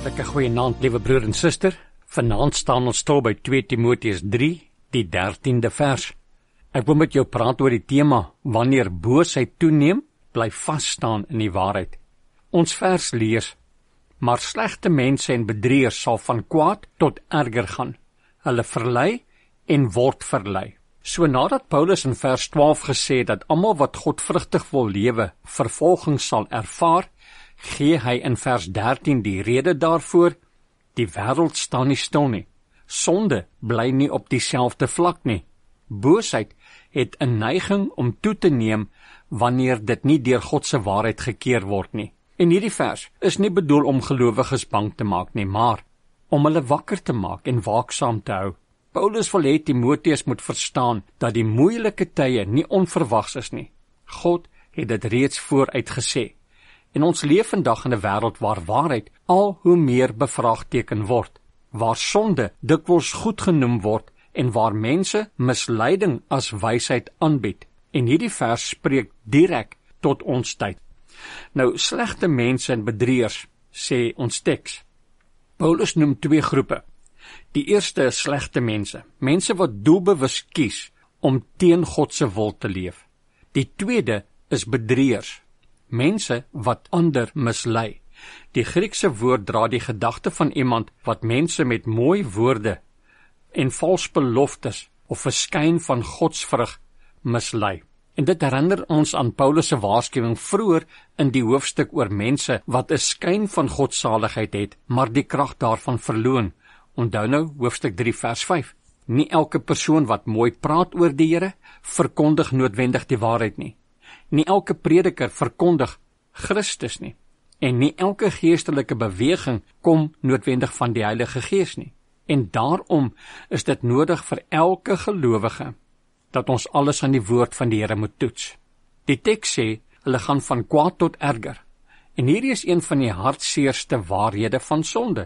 Hartlike goeienaand, liewe broer en suster. Vanaand staan ons stil by 2 Timoteus 3, die 13de vers. Ek wil met jou praat oor die tema, wanneer boosheid toeneem, bly vas staan in die waarheid. Ons vers lees, maar slegte mense en bedrieërs sal van kwaad tot erger gaan. Hulle verlei en word verlei. So nadat Paulus in vers 12 gesê dat almal wat godvrugtig wil lewe, vervolging sal ervaar, gee hy in vers 13 die rede daarvoor, die wêreld staan nie stil nie. Sonde bly nie op dieselfde vlak nie. Boosheid het 'n neiging om toe te neem wanneer dit nie deur God se waarheid gekeer word nie. En hierdie vers is nie bedoel om gelowiges bang te maak nie, maar om hulle wakker te maak en waaksaam te hou. Paulus wil hê Timoteus moet verstaan dat die moeilike tye nie onverwags is nie. God het dit reeds vooruit gesê. En ons leef vandag in 'n wêreld waar waarheid al hoe meer bevraagteken word, waar sonde dikwels goed genoem word en waar mense misleiding as wysheid aanbied. En hierdie vers spreek direk tot ons tyd. Nou, slegte mense en bedrieërs, sê ons teks. Paulus noem 2 groepe. Die eerste is slegte mense, mense wat doelbewus kies om teen God se wil te leef. Die tweede is bedrieërs, mense wat ander mislei. Die Griekse woord dra die gedagte van iemand wat mense met mooi woorde en vals beloftes of 'n skyn van godsvrug mislei. En dit herinner ons aan Paulus se waarskuwing vroeër in die hoofstuk oor mense wat 'n skyn van godsaligheid het, maar die krag daarvan verloon. Onthou nou hoofstuk 3 vers 5. Nie elke persoon wat mooi praat oor die Here, verkondig noodwendig die waarheid nie. Nie elke prediker verkondig Christus nie. En nie elke geestelike beweging kom noodwendig van die Heilige Gees nie. En daarom is dit nodig vir elke gelowige dat ons alles aan die woord van die Here moet toets. Die teks sê, hulle gaan van kwaad tot erger. En hierdie is een van die hartseerste waarhede van sonde.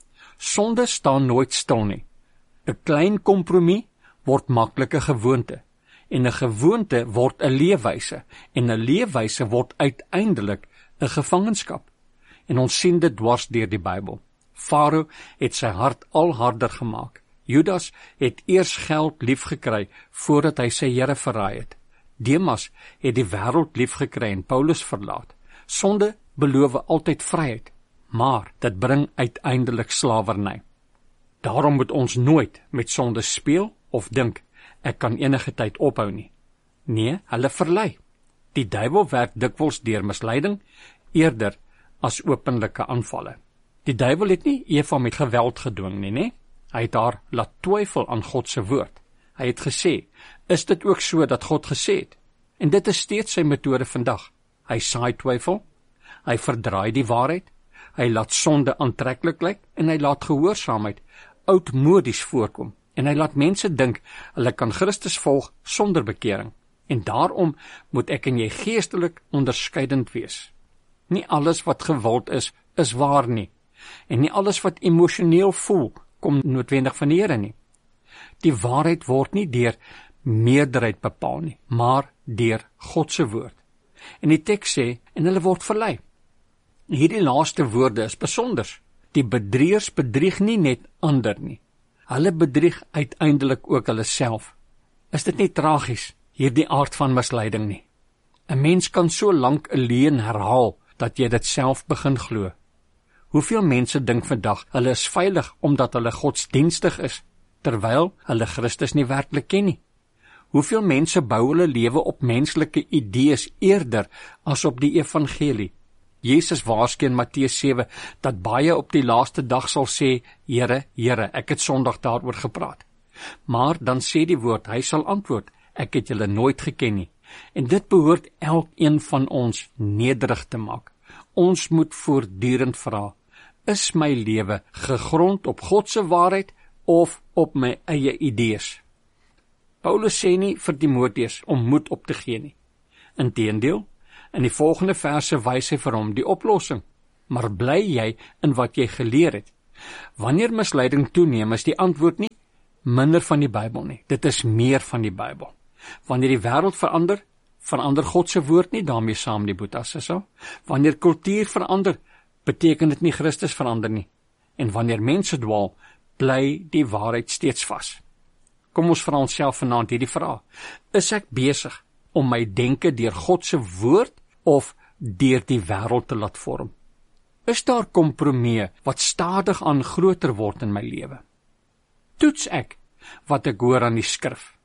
Sonde staan nooit stil nie. 'n Klein kompromie word maklike gewoonte. En 'n gewoonte word 'n leefwyse. En 'n leefwyse word uiteindelik 'n gevangenskap. En ons sien dit dwars deur die Bybel. Farao het sy hart al harder gemaak. Judas het eers geld liefgekry voordat hy sy Here verraai het. Demas het die wêreld liefgekry en Paulus verlaat. Sonde beloof altyd vryheid, maar dit bring uiteindelik slawerny. Daarom moet ons nooit met sonde speel of dink, ek kan enige tyd ophou nie. Nee, hulle verlei. Die duiwel werk dikwels deur misleiding, eerder as openlike aanvalle. Die duiwel het nie Eva met geweld gedwing nie, nee? Hy het haar laat twyfel aan God se woord. Hy het gesê, is dit ook so dat God gesê het? En dit is steeds sy metode vandag. Hy saai twyfel, hy verdraai die waarheid, hy laat sonde aantreklik lyk en hy laat gehoorsaamheid oudmodies voorkom. En hy laat mense dink, hulle kan Christus volg sonder bekering. En daarom moet ek en jy geestelik onderskeidend wees. Nie alles wat gewild is waar nie. En nie alles wat emosioneel voel, kom noodwendig van die Here nie. Die waarheid word nie deur meerderheid bepaal nie, maar deur God se woord. En die teks sê, en hulle word verlei. Hierdie laaste woorde is besonders. Die bedrieërs bedrieg nie net ander nie. Hulle bedrieg uiteindelik ook hulle self. Is dit nie tragies, hierdie aard van misleiding nie? 'n Mens kan so lank 'n leuen herhaal, dat jy dit self begin glo. Hoeveel mense dink vandag, hulle is veilig omdat hulle godsdienstig is, terwyl hulle Christus nie werklik ken nie? Hoeveel mense bou hulle lewe op menslike idees eerder as op die evangelie? Jesus waarsku in Matteus 7, dat baie op die laaste dag sal sê, Here, Here, ek het Sondag daaroor gepraat. Maar dan sê die woord, hy sal antwoord, ek het julle nooit geken nie. En dit behoort elkeen van ons nederig te maak. Ons moet voortdurend vra, is my lewe gegrond op God se waarheid of op my eie idees? Paulus sê nie vir Timoteus om moed op te gee nie. Inteendeel, in die volgende verse wys hy vir hom die oplossing. Maar bly jy in wat jy geleer het? Wanneer misleiding toeneem, is die antwoord nie minder van die Bybel nie. Dit is meer van die Bybel. Wanneer die wêreld verander God se woord nie daarmee saam die boetas is so. Wanneer kultuur verander, beteken dit nie Christus verander nie. En wanneer mense dwaal, bly die waarheid steeds vas. Kom ons vra onsself vanaand hierdie vraag. Is ek besig om my denke deur God se woord of deur die wêreld te laat vorm? Is daar kompromie wat stadig aan groter word in my lewe? Toets ek wat ek hoor aan die skrif?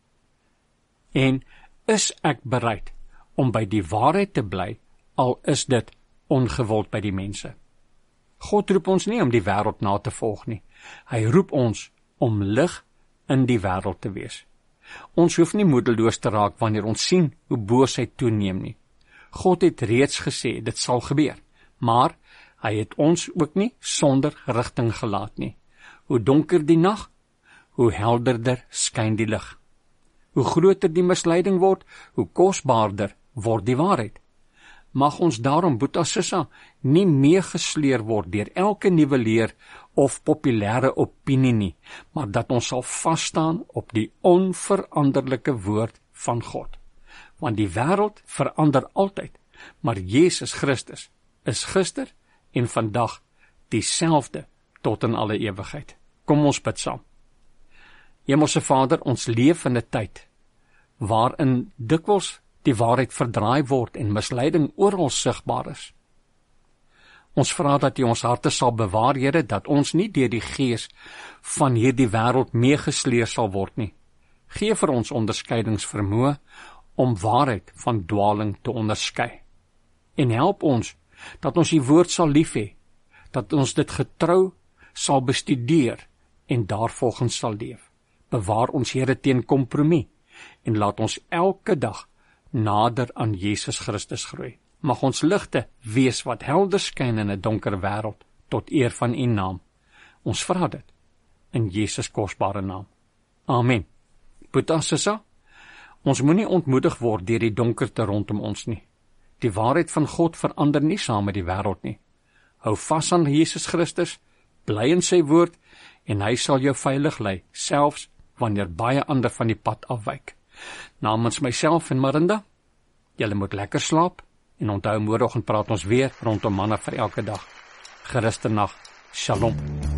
En is ek bereid om by die waarheid te bly, al is dit ongewild by die mense? God roep ons nie om die wêreld na te volg nie. Hy roep ons om lig in die wêreld te wees. Ons hoef nie moedeloos te raak wanneer ons sien hoe boosheid toeneem nie. God het reeds gesê, dit sal gebeur, maar hy het ons ook nie sonder rigting gelaat nie. Hoe donker die nag, hoe helderder skyn die lig. Hoe groter die misleiding word, hoe kosbaarder word die waarheid. Mag ons daarom, Boeta Sissa, nie meegesleer word deur elke nuwe leer of populêre opinie nie, maar dat ons sal vasstaan op die onveranderlike woord van God. Want die wêreld verander altyd, maar Jesus Christus is gister en vandag dieselfde tot in alle ewigheid. Kom ons bid saam. Hemelse Vader, ons leef in 'n tyd waarin dikwels die waarheid verdraai word en misleiding oral sigbaar is. Ons vra dat U ons harte sal bewaar, Here, dat ons nie deur die gees van hierdie wêreld meegesleer sal word nie. Gee vir ons onderskeidingsvermoë om waarheid van dwaling te onderskei. En help ons dat ons U woord sal lief hê, dat ons dit getrou sal bestudeer en daarvolgens sal leef. Bewaar ons, Here, teen kompromie en laat ons elke dag nader aan Jesus Christus groei. Mag ons ligte wees wat helder skyn in 'n donker wêreld tot eer van U naam. Ons vra dit in Jesus kosbare naam. Amen. Boeta Sissa, ons moenie ontmoedig word deur die donkerte rondom ons nie. Die waarheid van God verander nie saam met die wêreld nie. Hou vas aan Jesus Christus, bly in sy woord en hy sal jou veilig lei, selfs wanneer baie ander van die pad afwyk. Namens myself en Marinda, julle moet lekker slaap en onthou môreoggend praat ons weer rondom manna vir elke dag. Geruste nag. Shalom.